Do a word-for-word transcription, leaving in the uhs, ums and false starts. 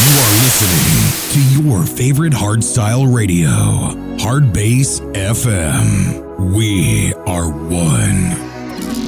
You are listening to your favorite hardstyle radio, Hard Bass F M. We are one.